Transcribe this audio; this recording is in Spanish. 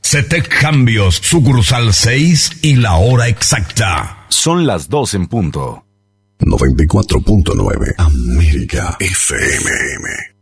CETEC Cambios, sucursal 6 y la hora exacta. Son las 2 en punto. 94.9 América FM.